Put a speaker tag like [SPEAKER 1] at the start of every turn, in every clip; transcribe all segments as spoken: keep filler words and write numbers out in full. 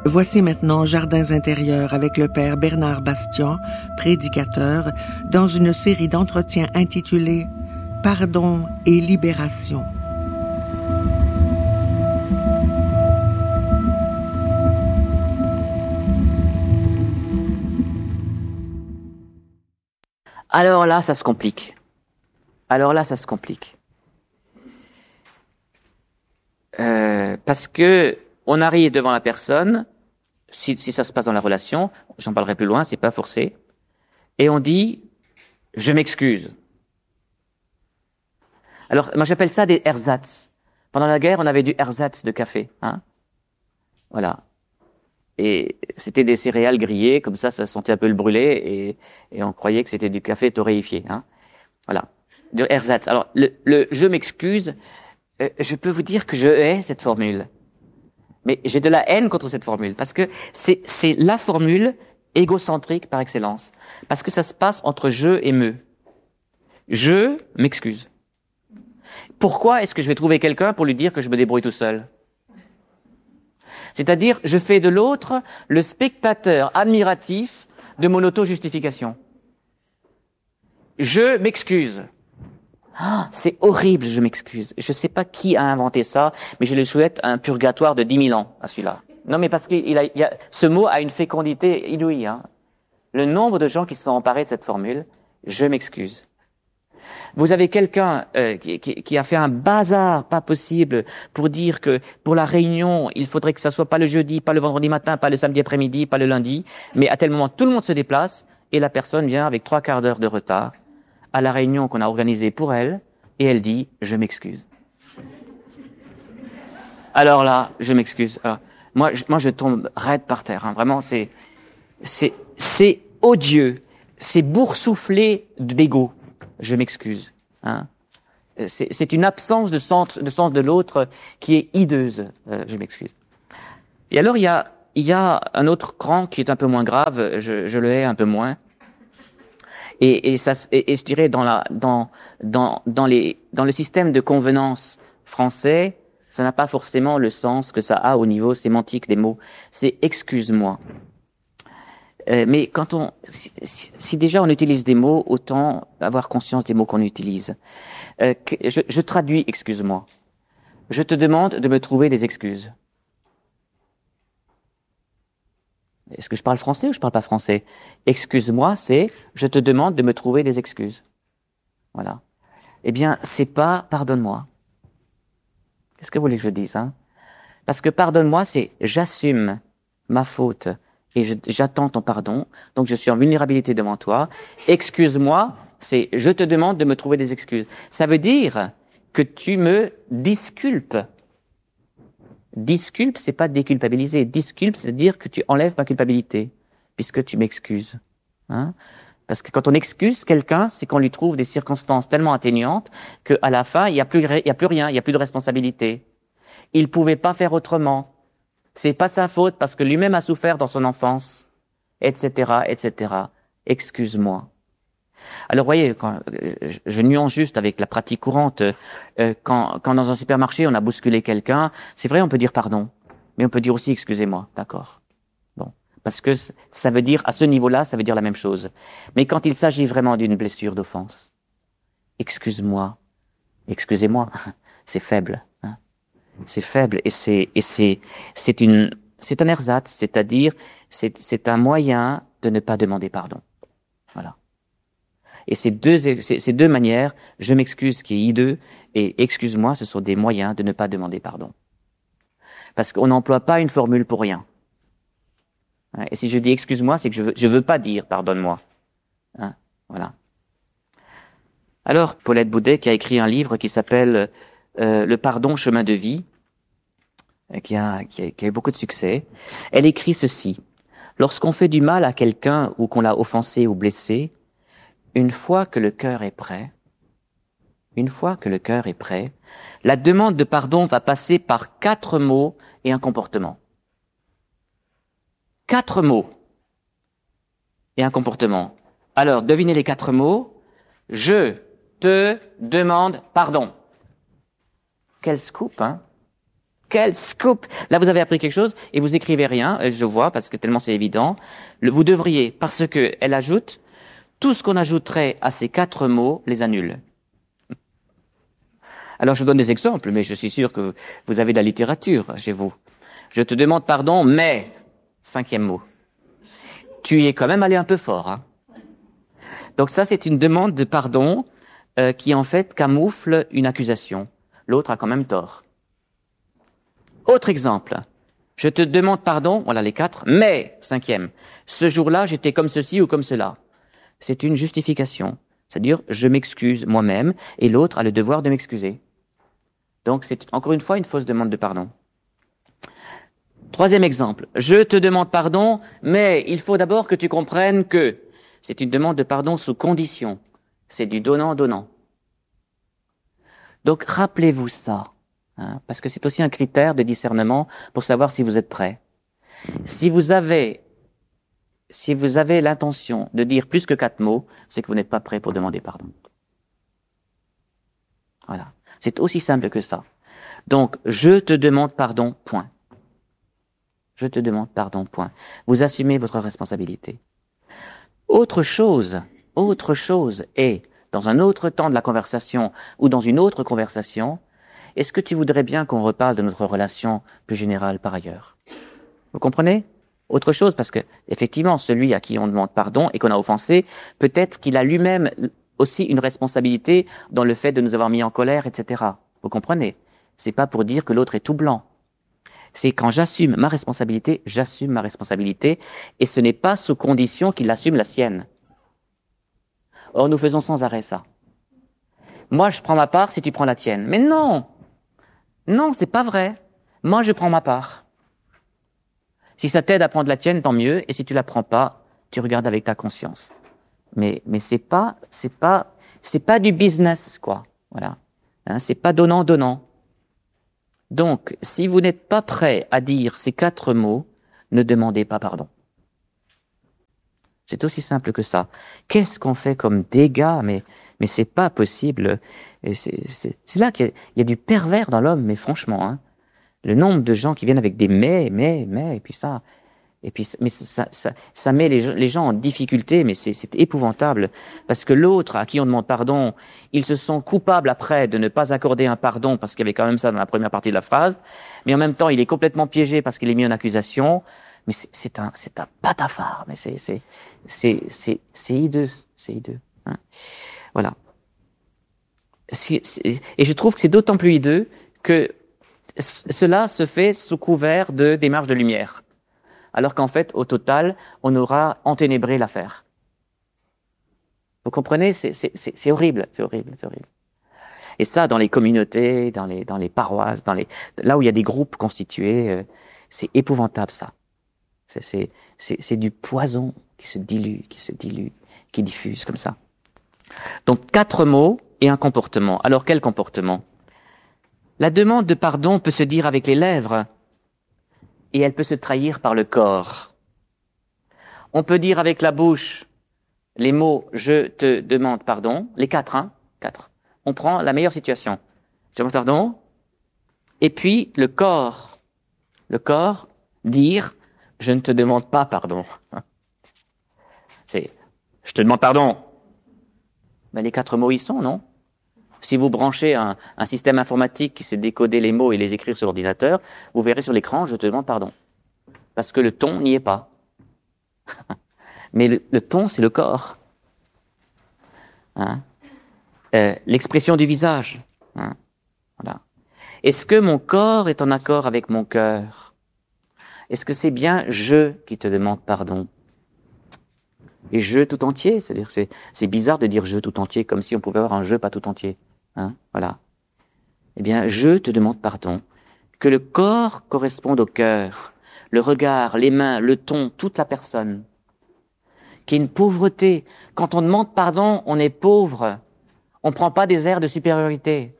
[SPEAKER 1] Voici maintenant Jardins intérieurs avec le père Bernard Bastian, prédicateur, dans une série d'entretiens intitulée « Pardon et libération ».
[SPEAKER 2] Alors là, ça se complique. Alors là, ça se complique. Euh, parce que on arrive devant la personne, si, si ça se passe dans la relation, j'en parlerai plus loin, c'est pas forcé, et on dit « je m'excuse ». Alors, moi j'appelle ça des ersatz. Pendant la guerre, on avait du ersatz de café, hein. Voilà. Et c'était des céréales grillées, comme ça, ça sentait un peu le brûlé, et, et on croyait que c'était du café torréfié, hein. Voilà. Du ersatz. Alors, le, le « je m'excuse », euh, je peux vous dire que je hais cette formule. Mais j'ai de la haine contre cette formule, parce que c'est, c'est la formule égocentrique par excellence. Parce que ça se passe entre je et me. Je m'excuse. Pourquoi est-ce que je vais trouver quelqu'un pour lui dire que je me débrouille tout seul? C'est-à-dire, je fais de l'autre le spectateur admiratif de mon auto-justification. Je m'excuse. Ah, c'est horrible, je m'excuse. Je sais pas qui a inventé ça, mais je lui souhaite un purgatoire de dix mille ans à celui-là. Non, mais parce qu'il a, il a, ce mot a une fécondité inouïe, hein. Le nombre de gens qui se sont emparés de cette formule, je m'excuse. Vous avez quelqu'un euh, qui, qui, qui a fait un bazar pas possible pour dire que pour la réunion, il faudrait que ça soit pas le jeudi, pas le vendredi matin, pas le samedi après-midi, pas le lundi, mais à tel moment, tout le monde se déplace et la personne vient avec trois quarts d'heure de retard à la réunion qu'on a organisée pour elle, et elle dit « je m'excuse ». Alors là, je m'excuse. Alors, moi, je, moi, je tombe raide par terre. Hein. Vraiment, c'est, c'est, c'est odieux, c'est boursouflé d'ego. Je m'excuse. Hein. C'est, c'est une absence de sens, de sens de l'autre qui est hideuse. Euh, je m'excuse. Et alors, il y a, il y a un autre cran qui est un peu moins grave. Je, je le hais un peu moins. Et, et ça, et, et je dirais dans la, dans, dans, dans les, dans le système de convenance français, ça n'a pas forcément le sens que ça a au niveau sémantique des mots. C'est excuse-moi. Euh, mais quand on, si, si déjà on utilise des mots, autant avoir conscience des mots qu'on utilise. Euh, que, je, je traduis excuse-moi. Je te demande de me trouver des excuses. Est-ce que je parle français ou je parle pas français? Excuse-moi, c'est je te demande de me trouver des excuses. Voilà. Eh bien, c'est pas pardonne-moi. Qu'est-ce que vous voulez que je dise, hein? Parce que pardonne-moi, c'est j'assume ma faute et je, j'attends ton pardon. Donc je suis en vulnérabilité devant toi. Excuse-moi, c'est je te demande de me trouver des excuses. Ça veut dire que tu me disculpes. Disculpe, c'est pas déculpabiliser. Disculpe, c'est dire que tu enlèves ma culpabilité, puisque tu m'excuses. Hein? Parce que quand on excuse quelqu'un, c'est qu'on lui trouve des circonstances tellement atténuantes qu'à la fin, il n'y a plus, il y a plus rien, il n'y a plus de responsabilité. Il pouvait pas faire autrement. C'est pas sa faute parce que lui-même a souffert dans son enfance, et cetera, et cetera. Excuse-moi. Alors, vous voyez, quand, je, je nuance juste avec la pratique courante. Euh, quand, quand dans un supermarché, on a bousculé quelqu'un, c'est vrai, on peut dire pardon, mais on peut dire aussi excusez-moi, d'accord. Bon, parce que ça veut dire, à ce niveau-là, ça veut dire la même chose. Mais quand il s'agit vraiment d'une blessure d'offense, excuse-moi, excusez-moi, c'est faible, hein. C'est faible et c'est et c'est c'est une c'est un ersatz, c'est-à-dire c'est c'est un moyen de ne pas demander pardon. Voilà. Et ces deux, ces, ces deux manières, je m'excuse qui est hideux et excuse-moi, ce sont des moyens de ne pas demander pardon. Parce qu'on n'emploie pas une formule pour rien. Et si je dis excuse-moi, c'est que je veux, je veux pas dire pardonne-moi. Hein, voilà. Alors, Paulette Boudet, qui a écrit un livre qui s'appelle euh, Le pardon, chemin de vie, qui a, qui a, qui a eu beaucoup de succès, elle écrit ceci. Lorsqu'on fait du mal à quelqu'un ou qu'on l'a offensé ou blessé, une fois que le cœur est prêt, une fois que le cœur est prêt, la demande de pardon va passer par quatre mots et un comportement. Quatre mots et un comportement. Alors, devinez les quatre mots. Je te demande pardon. Quel scoop, hein? nickel, scoop. Là, vous avez appris quelque chose et vous écrivez rien, je vois, parce que tellement c'est évident. Le, vous devriez, parce que elle ajoute, tout ce qu'on ajouterait à ces quatre mots les annule. Alors, je vous donne des exemples, mais je suis sûr que vous avez de la littérature chez vous. Je te demande pardon, mais, cinquième mot. Tu y es quand même allé un peu fort, hein. Donc ça, c'est une demande de pardon euh, qui, en fait, camoufle une accusation. L'autre a quand même tort. Autre exemple. Je te demande pardon, voilà les quatre, mais, cinquième, ce jour-là, j'étais comme ceci ou comme cela. C'est une justification. C'est-à-dire, je m'excuse moi-même et l'autre a le devoir de m'excuser. Donc, c'est encore une fois une fausse demande de pardon. Troisième exemple. Je te demande pardon, mais il faut d'abord que tu comprennes que c'est une demande de pardon sous condition. C'est du donnant-donnant. Donc, rappelez-vous ça, hein, parce que c'est aussi un critère de discernement pour savoir si vous êtes prêt. Si vous avez, si vous avez l'intention de dire plus que quatre mots, c'est que vous n'êtes pas prêt pour demander pardon. Voilà. C'est aussi simple que ça. Donc, je te demande pardon, point. Je te demande pardon, point. Vous assumez votre responsabilité. Autre chose, autre chose est, dans un autre temps de la conversation ou dans une autre conversation, est-ce que tu voudrais bien qu'on reparle de notre relation plus générale par ailleurs? Vous comprenez? Autre chose, parce que, effectivement, celui à qui on demande pardon et qu'on a offensé, peut-être qu'il a lui-même aussi une responsabilité dans le fait de nous avoir mis en colère, et cetera. Vous comprenez? C'est pas pour dire que l'autre est tout blanc. C'est quand j'assume ma responsabilité, j'assume ma responsabilité, et ce n'est pas sous condition qu'il assume la sienne. Or, nous faisons sans arrêt ça. Moi, je prends ma part si tu prends la tienne. Mais non! Non, c'est pas vrai. Moi, je prends ma part. Si ça t'aide à prendre la tienne, tant mieux, et si tu la prends pas, tu regardes avec ta conscience. Mais, mais c'est pas, c'est pas, c'est pas du business, quoi. Voilà. Hein, c'est pas donnant-donnant. Donc, si vous n'êtes pas prêt à dire ces quatre mots, ne demandez pas pardon. C'est aussi simple que ça. Qu'est-ce qu'on fait comme dégâts? Mais, mais c'est pas possible. Et c'est, c'est, c'est là qu'il y a, il y a du pervers dans l'homme, mais franchement, hein. Le nombre de gens qui viennent avec des mais, mais, mais, et puis ça, et puis, mais ça, ça, ça met les, les gens en difficulté, mais c'est, c'est épouvantable. Parce que l'autre, à qui on demande pardon, ils se sont coupables après de ne pas accorder un pardon, parce qu'il y avait quand même ça dans la première partie de la phrase, mais en même temps, il est complètement piégé parce qu'il est mis en accusation. Mais c'est, c'est un, c'est un patafard, mais c'est, c'est, c'est, c'est, c'est hideux, c'est hideux, hein. Voilà. C'est, c'est, et je trouve que c'est d'autant plus hideux que cela se fait sous couvert de démarche de lumière. Alors qu'en fait, au total, on aura enténébré l'affaire. Vous comprenez? C'est, c'est, c'est, c'est horrible, c'est horrible, c'est horrible. Et ça, dans les communautés, dans les, dans les paroisses, dans les, là où il y a des groupes constitués, euh, c'est épouvantable, ça. C'est, c'est, c'est, c'est du poison qui se dilue, qui se dilue, qui diffuse comme ça. Donc, quatre mots et un comportement. Alors, quel comportement? La demande de pardon peut se dire avec les lèvres, et elle peut se trahir par le corps. On peut dire avec la bouche les mots « je te demande pardon », les quatre, hein, quatre. On prend la meilleure situation. Je te demande pardon. Et puis le corps, le corps, dire « je ne te demande pas pardon ». C'est « je te demande pardon ». Ben, les quatre mots y sont, non? Si vous branchez un, un système informatique qui sait décoder les mots et les écrire sur l'ordinateur, vous verrez sur l'écran, je te demande pardon. Parce que le ton n'y est pas. Mais le, le ton, c'est le corps. Hein? Euh, l'expression du visage. Hein? Voilà. Est-ce que mon corps est en accord avec mon cœur? Est-ce que c'est bien je qui te demande pardon? Et je tout entier, c'est-à-dire c'est, c'est bizarre de dire je tout entier, comme si on pouvait avoir un je pas tout entier. Hein, voilà. Eh bien, je te demande pardon. Que le corps corresponde au cœur, le regard, les mains, le ton, toute la personne. Qu'il y ait une pauvreté. Quand on demande pardon, on est pauvre. On ne prend pas des airs de supériorité.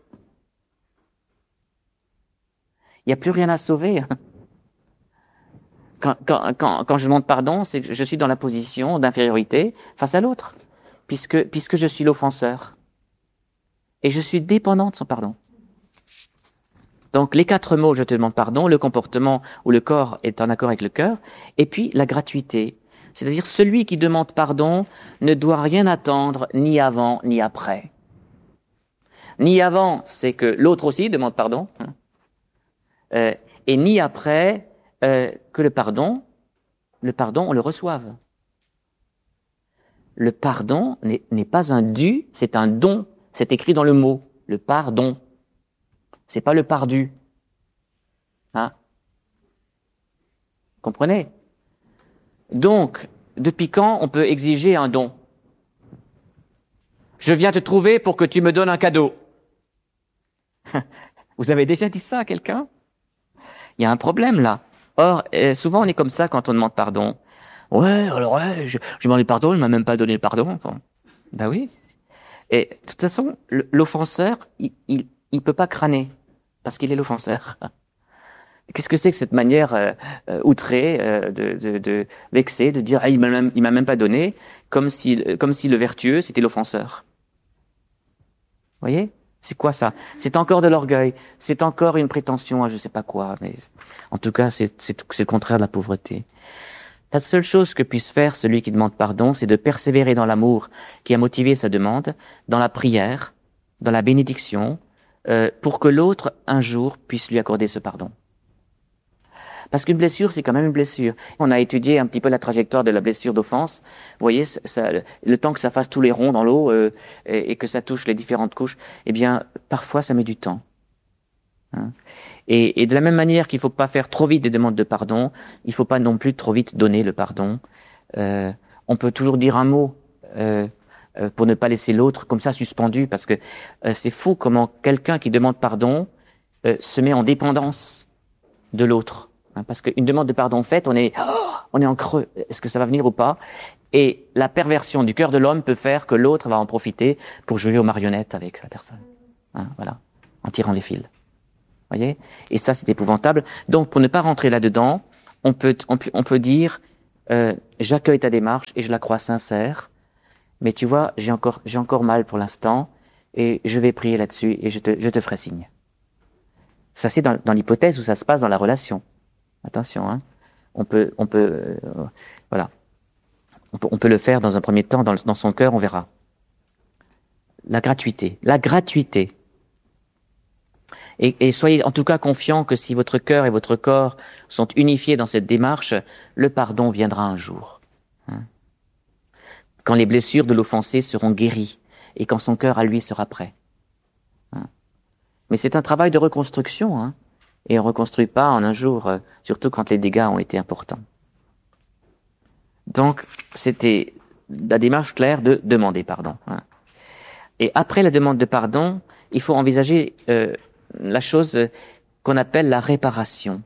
[SPEAKER 2] Il n'y a plus rien à sauver. Quand, quand, quand, quand je demande pardon, c'est que je suis dans la position d'infériorité face à l'autre, puisque, puisque je suis l'offenseur. Et je suis dépendant de son pardon. Donc les quatre mots, je te demande pardon, le comportement où le corps est en accord avec le cœur, et puis la gratuité. C'est-à-dire celui qui demande pardon ne doit rien attendre ni avant ni après. Ni avant, c'est que l'autre aussi demande pardon, hein, euh, et ni après euh, que le pardon, le pardon, on le reçoive. Le pardon n'est, n'est pas un dû, c'est un don. C'est écrit dans le mot, le pardon. C'est pas le pardu. Hein? Comprenez? Donc, depuis quand on peut exiger un don? Je viens te trouver pour que tu me donnes un cadeau. Vous avez déjà dit ça à quelqu'un? Il y a un problème là. Or, euh, souvent on est comme ça quand on demande pardon. Ouais, alors ouais, je, je demande pardon, il m'a même pas donné le pardon. Bon. Ben oui. Et de toute façon, l'offenseur, il, il, il peut pas crâner parce qu'il est l'offenseur. Qu'est-ce que c'est que cette manière euh, euh, outrée, euh, de, de, de vexée, de dire ah, il m'a même, il m'a même pas donné, comme si, comme si le vertueux c'était l'offenseur. Vous voyez? C'est quoi ça? C'est encore de l'orgueil, c'est encore une prétention à je sais pas quoi, mais en tout cas c'est, c'est, c'est le contraire de la pauvreté. La seule chose que puisse faire celui qui demande pardon, c'est de persévérer dans l'amour qui a motivé sa demande, dans la prière, dans la bénédiction, euh, pour que l'autre, un jour, puisse lui accorder ce pardon. Parce qu'une blessure, c'est quand même une blessure. On a étudié un petit peu la trajectoire de la blessure d'offense. Vous voyez, ça, le temps que ça fasse tous les ronds dans l'eau euh, et, et que ça touche les différentes couches, eh bien, parfois, ça met du temps. Hein? Et, et de la même manière qu'il ne faut pas faire trop vite des demandes de pardon, il ne faut pas non plus trop vite donner le pardon. Euh, on peut toujours dire un mot euh, euh, pour ne pas laisser l'autre comme ça suspendu, parce que euh, c'est fou comment quelqu'un qui demande pardon euh, se met en dépendance de l'autre. Hein, parce qu'une demande de pardon faite, on est, oh, on est en creux. Est-ce que ça va venir ou pas? Et la perversion du cœur de l'homme peut faire que l'autre va en profiter pour jouer aux marionnettes avec la personne. Hein, voilà, en tirant les fils. Voyez? Et ça, c'est épouvantable. Donc, pour ne pas rentrer là-dedans, on peut, on peut, on peut dire, euh, j'accueille ta démarche et je la crois sincère, mais tu vois, j'ai encore, j'ai encore mal pour l'instant et je vais prier là-dessus et je te, je te ferai signe. Ça, c'est dans, dans l'hypothèse où ça se passe dans la relation. Attention, hein. On peut, on peut, euh, voilà. On peut, on peut le faire dans un premier temps, dans, le, dans son cœur, on verra. La gratuité. La gratuité. Et, et soyez en tout cas confiants que si votre cœur et votre corps sont unifiés dans cette démarche, le pardon viendra un jour. Hein? Quand les blessures de l'offensé seront guéries et quand son cœur à lui sera prêt. Hein? Mais c'est un travail de reconstruction, hein? Et on ne reconstruit pas en un jour, euh, surtout quand les dégâts ont été importants. Donc, c'était la démarche claire de demander pardon. Hein? Et après la demande de pardon, il faut envisager euh, la chose qu'on appelle la réparation.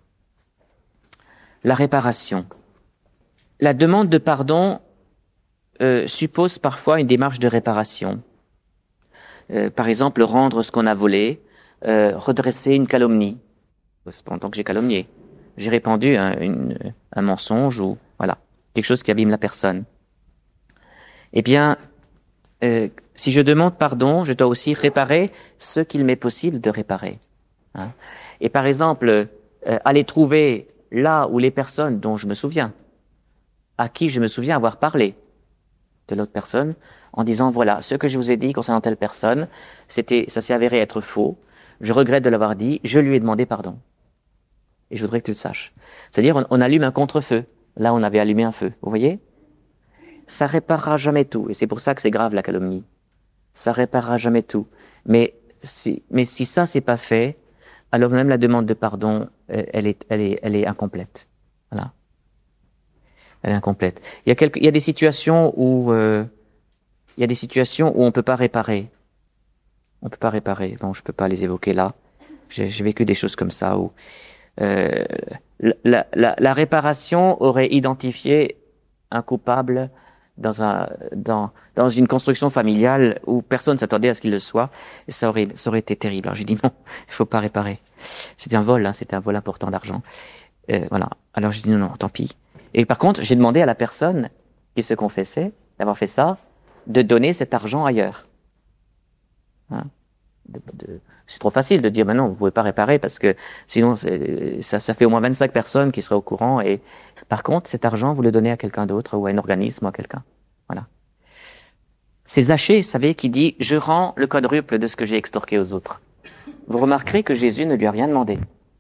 [SPEAKER 2] La réparation. La demande de pardon euh, suppose parfois une démarche de réparation. Euh, par exemple, rendre ce qu'on a volé, euh, redresser une calomnie. Pendant que j'ai calomnié, j'ai répandu un, une, un mensonge ou voilà quelque chose qui abîme la personne. Eh bien, euh, si je demande pardon, je dois aussi réparer ce qu'il m'est possible de réparer. Hein. Et par exemple, euh, aller trouver là où les personnes dont je me souviens, à qui je me souviens avoir parlé de l'autre personne, en disant voilà, ce que je vous ai dit concernant telle personne, c'était, ça s'est avéré être faux. Je regrette de l'avoir dit. Je lui ai demandé pardon. Et je voudrais que tu le saches. C'est-à-dire, on, on allume un contre-feu. Là, on avait allumé un feu. Vous voyez? Ça réparera jamais tout. Et c'est pour ça que c'est grave, la calomnie. Ça réparera jamais tout. Mais si, mais si ça, c'est pas fait, alors même la demande de pardon, elle est, elle est, elle est incomplète. Voilà. Elle est incomplète. Il y a quelques, il y a des situations où, euh, il y a des situations où on peut pas réparer. On peut pas réparer. Bon, je peux pas les évoquer là. J'ai, j'ai vécu des choses comme ça où, Euh, la, la, la réparation aurait identifié un coupable dans, un, dans, dans une construction familiale où personne ne s'attendait à ce qu'il le soit, et ça aurait, ça aurait été terrible. Alors j'ai dit non, il faut pas réparer. C'était un vol, hein, c'était un vol important d'argent. Euh, voilà. Alors j'ai dit non, non, tant pis. Et par contre, j'ai demandé à la personne qui se confessait d'avoir fait ça, de donner cet argent ailleurs. Hein? de, de c'est trop facile de dire, ben non, vous pouvez pas réparer parce que sinon, ça, ça fait au moins vingt-cinq personnes qui seraient au courant. Et par contre, cet argent, vous le donnez à quelqu'un d'autre ou à un organisme ou à quelqu'un. Voilà. C'est Zachée, vous savez, qui dit, je rends le quadruple de ce que j'ai extorqué aux autres. Vous remarquerez que Jésus ne lui a rien demandé.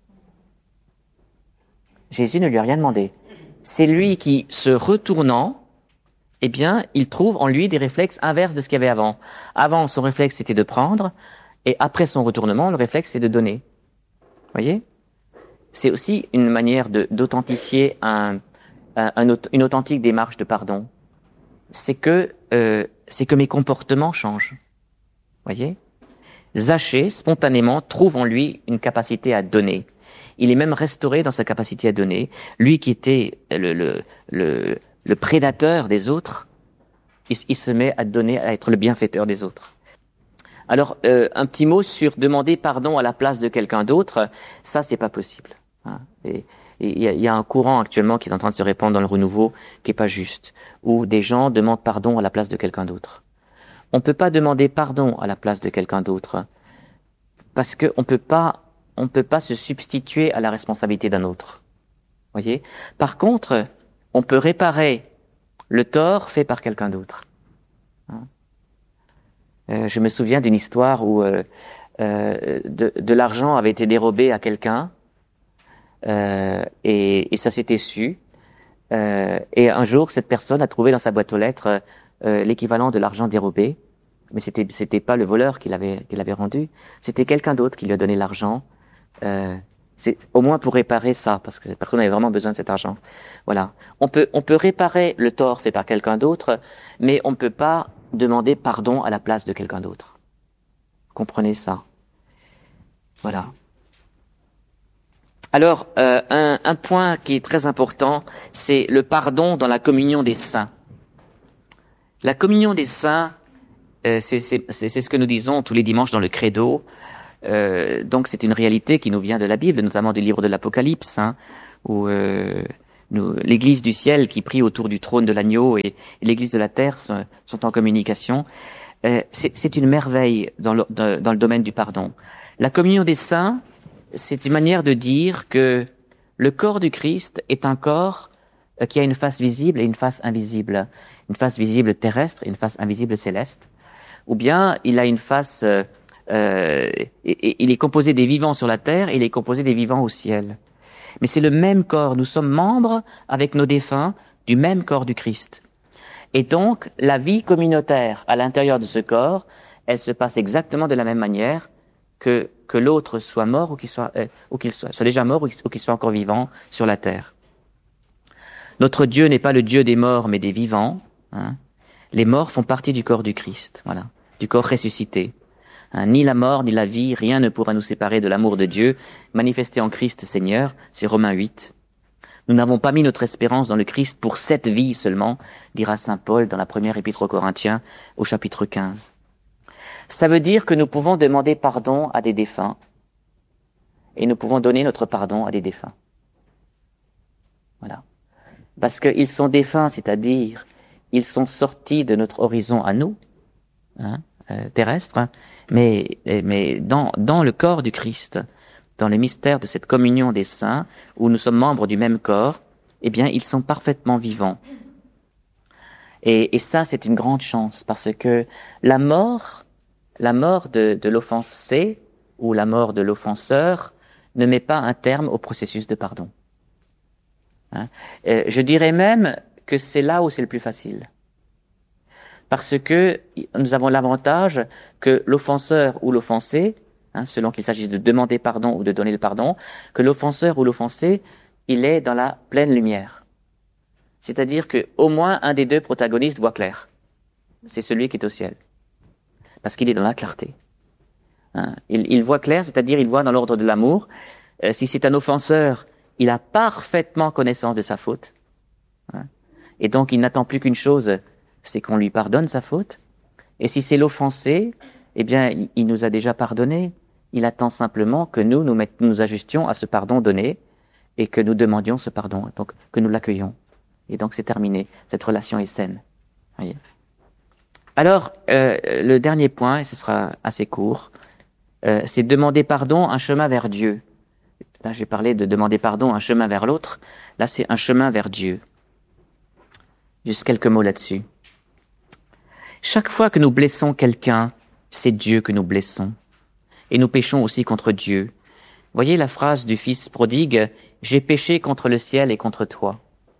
[SPEAKER 2] Jésus ne lui a rien demandé. C'est lui qui, se retournant, eh bien, il trouve en lui des réflexes inverses de ce qu'il y avait avant. Avant, son réflexe, c'était de prendre. Et après son retournement, le réflexe, c'est de donner. Vous voyez? C'est aussi une manière de, d'authentifier un, un, un, une authentique démarche de pardon. C'est que, euh, c'est que mes comportements changent. Vous voyez? Zachée, spontanément, trouve en lui une capacité à donner. Il est même restauré dans sa capacité à donner. Lui qui était le, le, le, le prédateur des autres, il, il se met à donner, à être le bienfaiteur des autres. Alors, euh, un petit mot sur demander pardon à la place de quelqu'un d'autre, ça, c'est pas possible. Hein. Et il y, y a un courant actuellement qui est en train de se répandre dans le renouveau qui est pas juste, où des gens demandent pardon à la place de quelqu'un d'autre. On peut pas demander pardon à la place de quelqu'un d'autre parce que on peut pas, on peut pas se substituer à la responsabilité d'un autre. Voyez. Par contre, on peut réparer le tort fait par quelqu'un d'autre. Hein. Euh, je me souviens d'une histoire où euh, euh, de, de l'argent avait été dérobé à quelqu'un euh, et, et ça s'était su. Euh, et un jour, cette personne a trouvé dans sa boîte aux lettres euh, l'équivalent de l'argent dérobé, mais c'était c'était pas le voleur qui l'avait qui l'avait rendu, c'était quelqu'un d'autre qui lui a donné l'argent. Euh, c'est au moins pour réparer ça, parce que cette personne avait vraiment besoin de cet argent. Voilà. On peut on peut réparer le tort fait par quelqu'un d'autre, mais on peut pas demander pardon à la place de quelqu'un d'autre. Comprenez ça. Voilà. Alors, euh, un, un point qui est très important, c'est le pardon dans la communion des saints. La communion des saints, euh, c'est, c'est, c'est, c'est ce que nous disons tous les dimanches dans le credo. Euh, donc, c'est une réalité qui nous vient de la Bible, notamment du livre de l'Apocalypse, hein, où euh, Nous, l'Église du ciel qui prie autour du trône de l'agneau et, et l'Église de la terre sont, sont en communication. Euh, c'est, c'est une merveille dans le, dans, dans le domaine du pardon. La communion des saints, c'est une manière de dire que le corps du Christ est un corps euh, qui a une face visible et une face invisible. Une face visible terrestre et une face invisible céleste. Ou bien il a une face... Euh, euh, et, et, il est composé des vivants sur la terre et il est composé des vivants au ciel. Mais c'est le même corps. Nous sommes membres, avec nos défunts, du même corps du Christ. Et donc, la vie communautaire à l'intérieur de ce corps, elle se passe exactement de la même manière que que l'autre soit mort ou qu'il soit euh, ou qu'il soit, soit déjà mort ou qu'il, ou qu'il soit encore vivant sur la terre. Notre Dieu n'est pas le Dieu des morts, mais des vivants. Hein. Les morts font partie du corps du Christ, voilà, du corps ressuscité. Hein, ni la mort, ni la vie, rien ne pourra nous séparer de l'amour de Dieu, manifesté en Christ Seigneur, c'est Romains huit. Nous n'avons pas mis notre espérance dans le Christ pour cette vie seulement, dira saint Paul dans la première épître aux Corinthiens, au chapitre quinze. Ça veut dire que nous pouvons demander pardon à des défunts, et nous pouvons donner notre pardon à des défunts. Voilà. Parce qu'ils sont défunts, c'est-à-dire, ils sont sortis de notre horizon à nous, hein, euh, terrestre, hein, mais, mais dans, dans le corps du Christ, dans les mystères de cette communion des saints, où nous sommes membres du même corps, eh bien, ils sont parfaitement vivants. Et, et ça, c'est une grande chance, parce que la mort, la mort de, de l'offensé, ou la mort de l'offenseur, ne met pas un terme au processus de pardon. Hein? Euh, je dirais même que c'est là où c'est le plus facile. Parce que nous avons l'avantage que l'offenseur ou l'offensé, hein, selon qu'il s'agisse de demander pardon ou de donner le pardon, que l'offenseur ou l'offensé, il est dans la pleine lumière. C'est-à-dire que au moins un des deux protagonistes voit clair. C'est celui qui est au ciel. Parce qu'il est dans la clarté. Hein, il, il voit clair, c'est-à-dire il voit dans l'ordre de l'amour. Euh, si c'est un offenseur, il a parfaitement connaissance de sa faute. Hein, et donc il n'attend plus qu'une chose, c'est qu'on lui pardonne sa faute. Et si c'est l'offensé, eh bien, il, il nous a déjà pardonné. Il attend simplement que nous nous, mett- nous ajustions à ce pardon donné et que nous demandions ce pardon, donc que nous l'accueillons. Et donc c'est terminé. Cette relation est saine. Voyez. Alors, euh, le dernier point, et ce sera assez court, Euh, c'est demander pardon, un chemin vers Dieu. Là, j'ai parlé de demander pardon, un chemin vers l'autre. Là, c'est un chemin vers Dieu. Juste quelques mots là-dessus. Chaque fois que nous blessons quelqu'un, c'est Dieu que nous blessons. Et nous péchons aussi contre Dieu. Voyez la phrase du fils prodigue, « J'ai péché contre le ciel et contre toi ».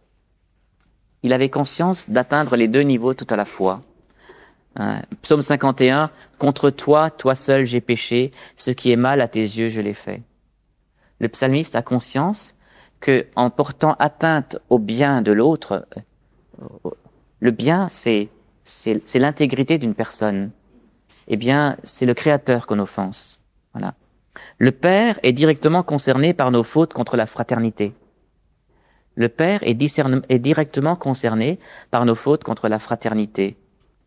[SPEAKER 2] Il avait conscience d'atteindre les deux niveaux tout à la fois. Euh, Psaume cinquante et un, « Contre toi, toi seul j'ai péché, ce qui est mal à tes yeux je l'ai fait ». Le psalmiste a conscience que, en portant atteinte au bien de l'autre, le bien c'est, c'est, c'est l'intégrité d'une personne. Eh bien, c'est le Créateur qu'on offense. Voilà. Le Père est directement concerné par nos fautes contre la fraternité. Le Père est, discerne, est directement concerné par nos fautes contre la fraternité.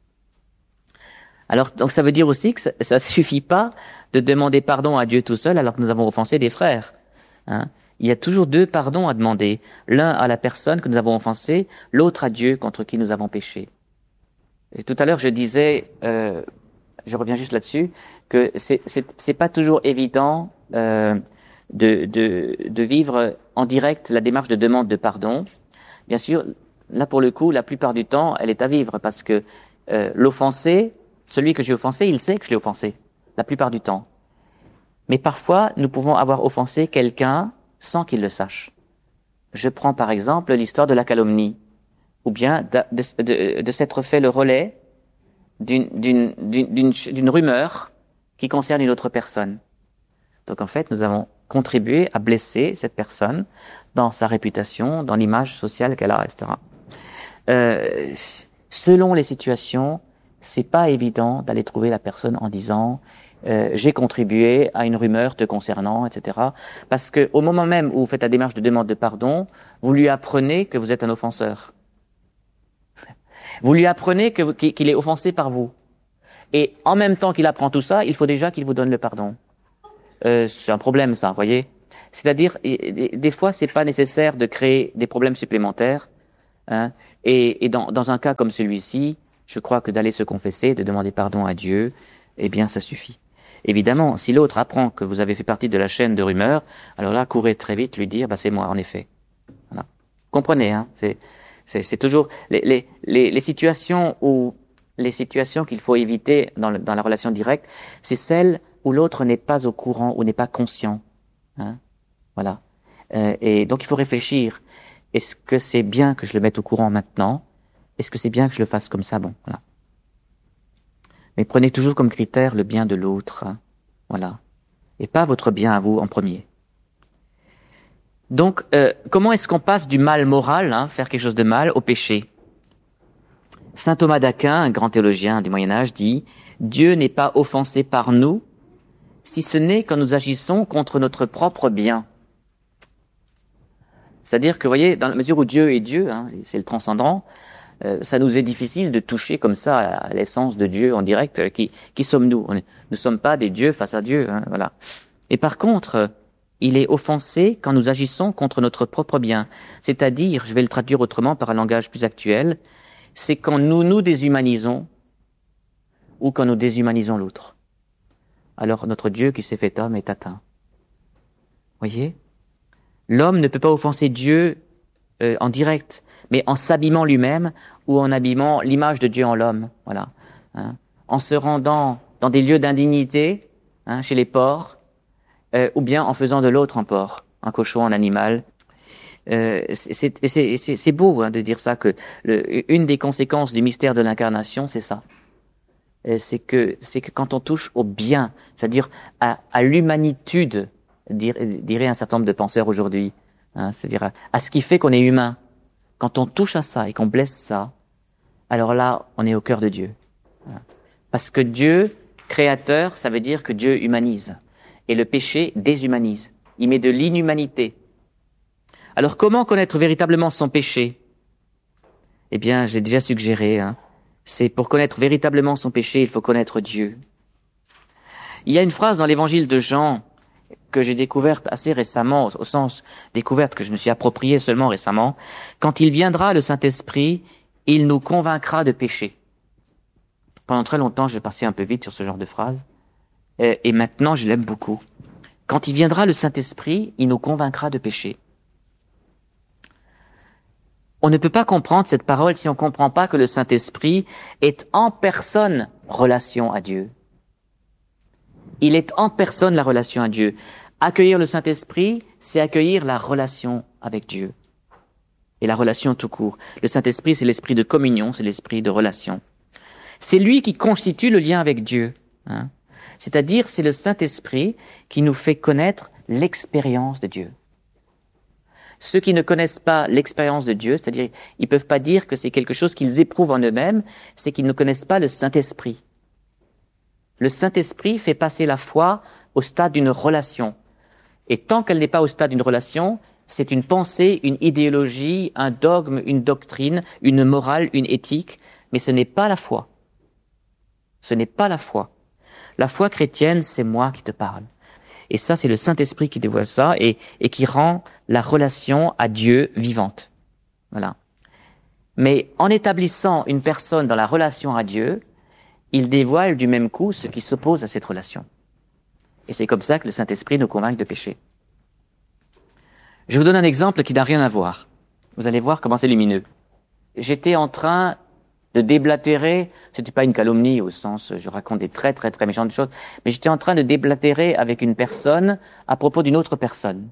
[SPEAKER 2] Alors, donc ça veut dire aussi que ça, ça suffit pas de demander pardon à Dieu tout seul alors que nous avons offensé des frères. Hein? Il y a toujours deux pardons à demander. L'un à la personne que nous avons offensée, l'autre à Dieu contre qui nous avons péché. Et tout à l'heure, je disais, euh, je reviens juste là-dessus, que c'est, c'est, c'est pas toujours évident euh, de, de, de vivre en direct la démarche de demande de pardon. Bien sûr, là pour le coup, la plupart du temps, elle est à vivre parce que euh, l'offensé, celui que j'ai offensé, il sait que je l'ai offensé, la plupart du temps. Mais parfois, nous pouvons avoir offensé quelqu'un sans qu'il le sache. Je prends par exemple l'histoire de la calomnie, ou bien de, de, de, de s'être fait le relais d'une, d'une, d'une, d'une, d'une rumeur qui concerne une autre personne. Donc en fait, nous avons contribué à blesser cette personne dans sa réputation, dans l'image sociale qu'elle a, et cetera. Euh, selon les situations, c'est pas évident d'aller trouver la personne en disant euh, j'ai contribué à une rumeur te concernant, et cetera. Parce que au moment même où vous faites la démarche de demande de pardon, vous lui apprenez que vous êtes un offenseur. Vous lui apprenez que, qu'il est offensé par vous. Et en même temps qu'il apprend tout ça, il faut déjà qu'il vous donne le pardon. Euh, c'est un problème, ça, vous voyez. C'est-à-dire, des fois, c'est pas nécessaire de créer des problèmes supplémentaires. Hein, et et dans, dans un cas comme celui-ci, je crois que d'aller se confesser, de demander pardon à Dieu, eh bien, ça suffit. Évidemment, si l'autre apprend que vous avez fait partie de la chaîne de rumeurs, alors là, courez très vite lui dire, bah, c'est moi, en effet. Voilà. Comprenez, hein, c'est, c'est, c'est toujours les, les, les, les situations où, les situations qu'il faut éviter dans, le, dans la relation directe, c'est celles où l'autre n'est pas au courant ou n'est pas conscient. Hein, voilà. Euh, et donc, il faut réfléchir. Est-ce que c'est bien que je le mette au courant maintenant? Est-ce que c'est bien que je le fasse comme ça? Bon, voilà. Mais prenez toujours comme critère le bien de l'autre. Hein, voilà. Et pas votre bien à vous en premier. Donc, euh, comment est-ce qu'on passe du mal moral, hein, faire quelque chose de mal, au péché? Saint Thomas d'Aquin, un grand théologien du Moyen-Âge, dit « Dieu n'est pas offensé par nous, si ce n'est quand nous agissons contre notre propre bien. » C'est-à-dire que, vous voyez, dans la mesure où Dieu est Dieu, hein, c'est le transcendant, euh, ça nous est difficile de toucher comme ça à l'essence de Dieu en direct. Qui, qui sommes-nous? On est, Nous ne sommes pas des dieux face à Dieu. Hein, voilà. Et par contre, il est offensé quand nous agissons contre notre propre bien. C'est-à-dire, je vais le traduire autrement par un langage plus actuel, c'est quand nous nous déshumanisons ou quand nous déshumanisons l'autre. Alors notre Dieu qui s'est fait homme est atteint. Voyez? L'homme ne peut pas offenser Dieu euh, en direct, mais en s'abîmant lui-même ou en abîmant l'image de Dieu en l'homme. Voilà. Hein? En se rendant dans des lieux d'indignité, hein, chez les porcs, euh, ou bien en faisant de l'autre un porc, un cochon, un animal. Euh, c'est, c'est, c'est, c'est beau hein, de dire ça, que le, une des conséquences du mystère de l'incarnation, c'est ça. Euh, c'est que, c'est que quand on touche au bien, c'est-à-dire à, à l'humanitude, dirait, dirait un certain nombre de penseurs aujourd'hui, hein, c'est-à-dire à, à ce qui fait qu'on est humain, quand on touche à ça et qu'on blesse ça, alors là, on est au cœur de Dieu. Parce que Dieu, créateur, ça veut dire que Dieu humanise. Et le péché déshumanise. Il met de l'inhumanité. Alors, comment connaître véritablement son péché? Eh bien, j'ai déjà suggéré, hein, c'est pour connaître véritablement son péché, il faut connaître Dieu. Il y a une phrase dans l'évangile de Jean que j'ai découverte assez récemment, au sens découverte que je me suis appropriée seulement récemment. Quand il viendra, le Saint-Esprit, il nous convaincra de péché. Pendant très longtemps, je passais un peu vite sur ce genre de phrase. et, et maintenant je l'aime beaucoup. Quand il viendra le Saint-Esprit, il nous convaincra de péché. On ne peut pas comprendre cette parole si on ne comprend pas que le Saint-Esprit est en personne relation à Dieu. Il est en personne la relation à Dieu. Accueillir le Saint-Esprit, c'est accueillir la relation avec Dieu. Et la relation tout court. Le Saint-Esprit, c'est l'esprit de communion, c'est l'esprit de relation. C'est lui qui constitue le lien avec Dieu. Hein. C'est-à-dire, c'est le Saint-Esprit qui nous fait connaître l'expérience de Dieu. Ceux qui ne connaissent pas l'expérience de Dieu, c'est-à-dire, ils ne peuvent pas dire que c'est quelque chose qu'ils éprouvent en eux-mêmes, c'est qu'ils ne connaissent pas le Saint-Esprit. Le Saint-Esprit fait passer la foi au stade d'une relation. Et tant qu'elle n'est pas au stade d'une relation, c'est une pensée, une idéologie, un dogme, une doctrine, une morale, une éthique, mais ce n'est pas la foi. Ce n'est pas la foi. La foi chrétienne, c'est moi qui te parle. Et ça, c'est le Saint-Esprit qui dévoile ça et, et qui rend la relation à Dieu vivante. Voilà. Mais en établissant une personne dans la relation à Dieu, il dévoile du même coup ce qui s'oppose à cette relation. Et c'est comme ça que le Saint-Esprit nous convainc de péché. Je vous donne un exemple qui n'a rien à voir. Vous allez voir comment c'est lumineux. J'étais en train de déblatérer, c'était pas une calomnie au sens, je raconte des très très très méchantes choses, mais j'étais en train de déblatérer avec une personne à propos d'une autre personne.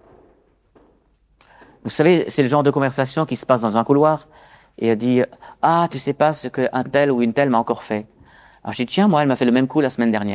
[SPEAKER 2] Vous savez, c'est le genre de conversation qui se passe dans un couloir, et elle dit « Ah, tu sais pas ce qu'un tel ou une telle m'a encore fait. » Alors je dis « Tiens, moi, elle m'a fait le même coup la semaine dernière. »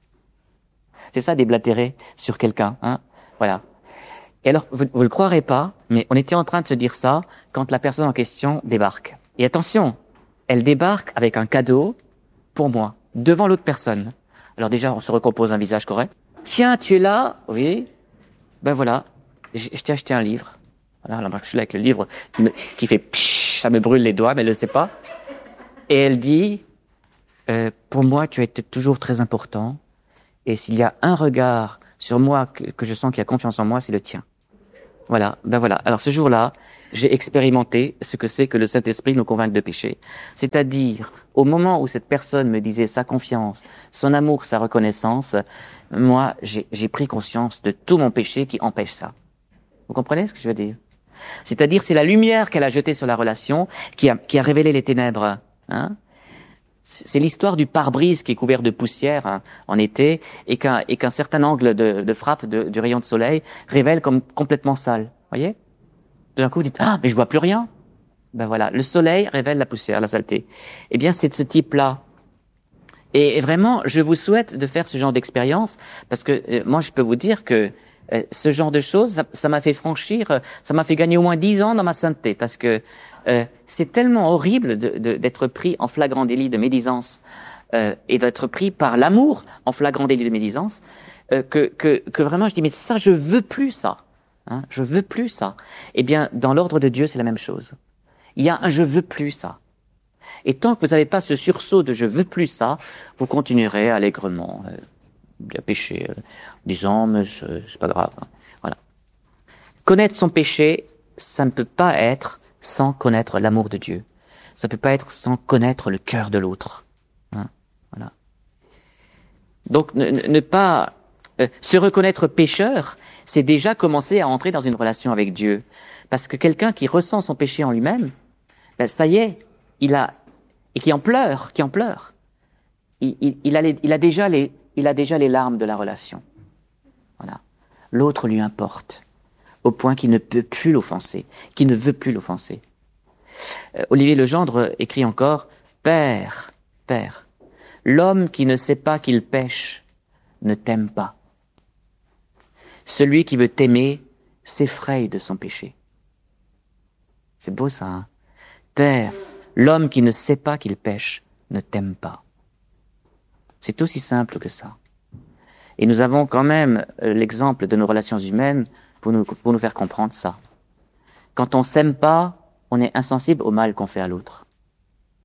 [SPEAKER 2] C'est ça, déblatérer sur quelqu'un, hein. Voilà. Et alors, vous ne le croirez pas, mais on était en train de se dire ça quand la personne en question débarque. Et attention, elle débarque avec un cadeau pour moi, devant l'autre personne. Alors déjà, on se recompose un visage correct. Tiens, tu es là? Oui. Ben voilà, je, je t'ai acheté un livre. Voilà, alors je suis là avec le livre qui, me, qui fait pshh, ça me brûle les doigts, mais elle ne le sait pas. Et elle dit, euh, pour moi, tu as été toujours très important. Et s'il y a un regard sur moi que, que je sens qu'il y a confiance en moi, c'est le tien. Voilà, ben voilà. Alors ce jour-là, j'ai expérimenté ce que c'est que le Saint-Esprit nous convainc de péché. C'est-à-dire, au moment où cette personne me disait sa confiance, son amour, sa reconnaissance, moi, j'ai, j'ai pris conscience de tout mon péché qui empêche ça. Vous comprenez ce que je veux dire? C'est-à-dire, c'est la lumière qu'elle a jetée sur la relation qui a, qui a révélé les ténèbres. Hein? C'est l'histoire du pare-brise qui est couvert de poussière hein, en été et qu'un, et qu'un certain angle de, de frappe de, du rayon de soleil révèle comme complètement sale. Voyez? Tout d'un coup, vous dites « Ah, mais je vois plus rien !» Ben voilà, le soleil révèle la poussière, la saleté. Eh bien, c'est de ce type-là. Et, et vraiment, je vous souhaite de faire ce genre d'expérience parce que euh, moi, je peux vous dire que euh, ce genre de choses, ça, ça m'a fait franchir, euh, ça m'a fait gagner au moins dix ans dans ma sainteté parce que Euh, c'est tellement horrible de, de, d'être pris en flagrant délit de médisance euh, et d'être pris par l'amour en flagrant délit de médisance euh, que, que, que vraiment je dis mais ça je veux plus ça, hein, je veux plus ça. Eh bien dans l'ordre de Dieu c'est la même chose. Il y a un je veux plus ça. Et tant que vous n'avez pas ce sursaut de je veux plus ça, vous continuerez allègrement euh, à pécher, euh, en disant mais c'est, c'est pas grave. Hein. Voilà. Connaître son péché, ça ne peut pas être sans connaître l'amour de Dieu. Ça peut pas être sans connaître le cœur de l'autre. Hein, voilà. Donc, ne, ne pas euh, se reconnaître pécheur, c'est déjà commencer à entrer dans une relation avec Dieu. Parce que quelqu'un qui ressent son péché en lui-même, ben, ça y est, il a, et qui en pleure, qui en pleure, il, il, il, a les, il a déjà les, il a déjà les larmes de la relation. Voilà. L'autre lui importe. Au point qu'il ne peut plus l'offenser, qu'il ne veut plus l'offenser. Euh, Olivier Legendre écrit encore « Père, Père, l'homme qui ne sait pas qu'il pêche ne t'aime pas. Celui qui veut t'aimer s'effraie de son péché. » C'est beau ça, hein? Père, l'homme qui ne sait pas qu'il pêche ne t'aime pas. C'est aussi simple que ça. Et nous avons quand même euh, l'exemple de nos relations humaines Pour nous, pour nous faire comprendre ça. Quand on s'aime pas, on est insensible au mal qu'on fait à l'autre.